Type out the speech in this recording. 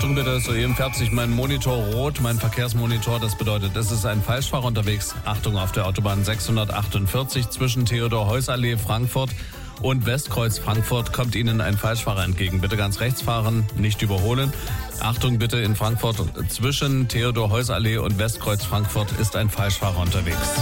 Achtung bitte, soeben färbt sich mein Monitor rot, mein Verkehrsmonitor. Das bedeutet, es ist ein Falschfahrer unterwegs. Achtung, auf der Autobahn 648 zwischen Theodor-Heuss-Allee, Frankfurt und Westkreuz Frankfurt kommt Ihnen ein Falschfahrer entgegen. Bitte ganz rechts fahren, nicht überholen. Achtung bitte, in Frankfurt zwischen Theodor-Heuss-Allee und Westkreuz Frankfurt ist ein Falschfahrer unterwegs.